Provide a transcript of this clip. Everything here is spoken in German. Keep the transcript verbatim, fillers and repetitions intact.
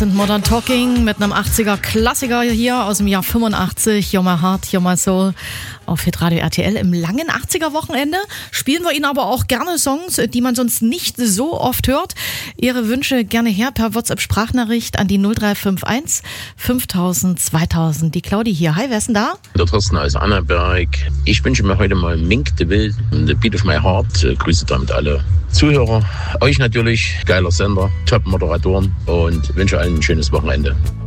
Sind Modern Talking mit einem achtziger-Klassiker hier aus dem Jahr fünfundachtzig. You're My Heart, You're My Soul auf Hitradio R T L. Im langen achtziger-Wochenende spielen wir Ihnen aber auch gerne Songs, die man sonst nicht so oft hört. Ihre Wünsche gerne her per WhatsApp-Sprachnachricht an die null drei fünf eins fünftausend zweitausend. Die Claudi hier. Hi, wer ist denn da? Der Thorsten aus Annaberg. Ich wünsche mir heute mal Mink de Will, The Beat of My Heart. Grüße damit alle Zuhörer. Euch natürlich, geiler Sender, Top-Moderatoren und wünsche allen ein schönes Wochenende.